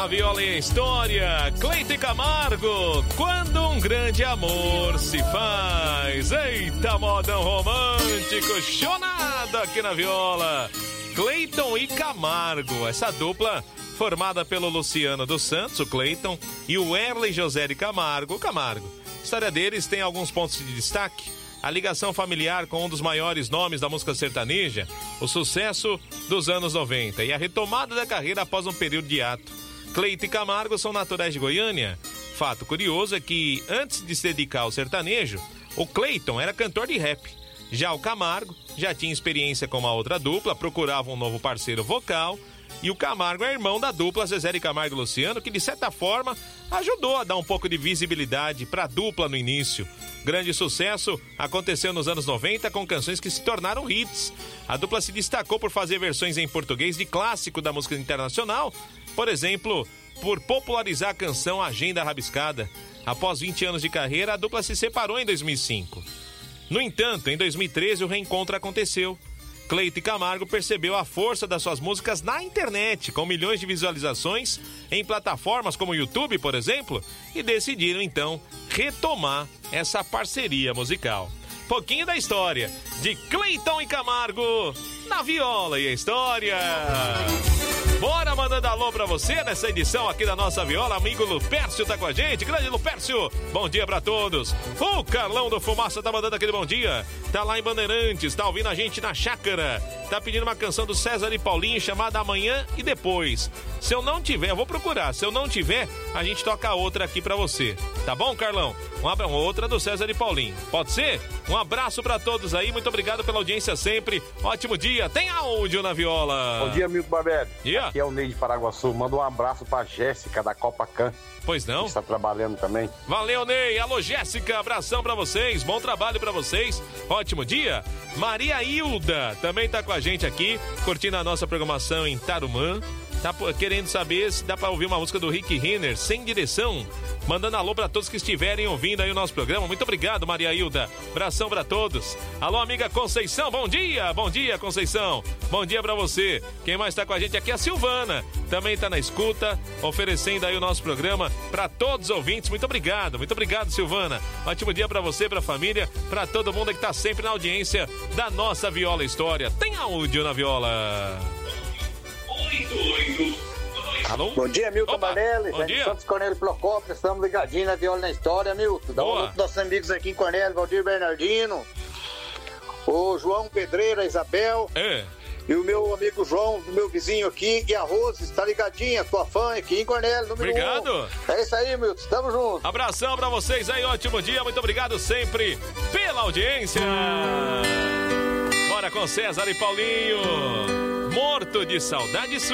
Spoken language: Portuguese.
Na viola e história, Cleiton e Camargo, quando um grande amor se faz. Eita, modão romântico, chonado aqui na viola. Cleiton e Camargo, essa dupla formada pelo Luciano dos Santos, o Cleiton, e o Erley José de Camargo, o Camargo. A história deles tem alguns pontos de destaque. A ligação familiar com um dos maiores nomes da música sertaneja, o sucesso dos anos 90 e a retomada da carreira após um período de hiato. Cleiton e Camargo são naturais de Goiânia. Fato curioso é que, antes de se dedicar ao sertanejo, o Cleiton era cantor de rap. Já o Camargo já tinha experiência com uma outra dupla, procurava um novo parceiro vocal. E o Camargo é irmão da dupla Zezé de Camargo e Luciano, que de certa forma ajudou a dar um pouco de visibilidade para a dupla no início. Grande sucesso aconteceu nos anos 90 com canções que se tornaram hits. A dupla se destacou por fazer versões em português de clássico da música internacional, por exemplo, por popularizar a canção Agenda Rabiscada. Após 20 anos de carreira, a dupla se separou em 2005. No entanto, em 2013 o reencontro aconteceu. Cleiton e Camargo percebeu a força das suas músicas na internet, com milhões de visualizações em plataformas como o YouTube, por exemplo, e decidiram então retomar essa parceria musical. Pouquinho da história de Cleiton e Camargo na viola e a história. Bora mandando alô pra você nessa edição aqui da nossa viola. Amigo Lupércio tá com a gente. Grande Lupércio, bom dia pra todos. O Carlão do Fumaça tá mandando aquele bom dia. Tá lá em Bandeirantes, tá ouvindo a gente na chácara. Tá pedindo uma canção do César e Paulinho chamada Amanhã e Depois. Se eu não tiver, eu vou procurar. Se eu não tiver, a gente toca outra aqui pra você. Tá bom, Carlão? Outra do César e Paulinho. Pode ser? Um abraço pra todos aí. Muito obrigado pela audiência sempre. Ótimo dia. Tem áudio na viola. Bom dia, Milton Barbeiro. Yeah. Aqui é o Ney de Paraguaçu. Manda um abraço pra Jéssica da Copacan. Pois não? Que está trabalhando também. Valeu, Ney. Alô, Jéssica. Abração pra vocês. Bom trabalho pra vocês. Ótimo dia. Maria Hilda também tá com a gente aqui, curtindo a nossa programação em Tarumã. Tá querendo saber se dá pra ouvir uma música do Rick Renner, Sem Direção. Mandando alô pra todos que estiverem ouvindo aí o nosso programa. Muito obrigado, Maria Hilda. Abração pra todos. Alô, amiga Conceição. Bom dia. Bom dia, Conceição. Bom dia pra você. Quem mais tá com a gente aqui é a Silvana. Também tá na escuta, oferecendo aí o nosso programa pra todos os ouvintes. Muito obrigado, Silvana. Ótimo dia pra você, pra família, pra todo mundo que tá sempre na audiência da nossa Viola História. Tem áudio na viola. 88. Alô? Bom dia, Milton Barelli. Bom dia. Santos Cornélio Procópio, estamos ligadinhos na Viola na História, Milton. Dá um alô pros nossos amigos aqui em Cornélio, Valdir Bernardino, o João Pedreira, Isabel. E o meu amigo João, do meu vizinho aqui, e a Rose, está ligadinha, tua fã aqui em Cornélio, número 1. Obrigado. É isso aí, Milton, tamo junto. Abração pra vocês aí, ótimo dia, muito obrigado sempre pela audiência. Bora com César e Paulinho, morto de saudade sua.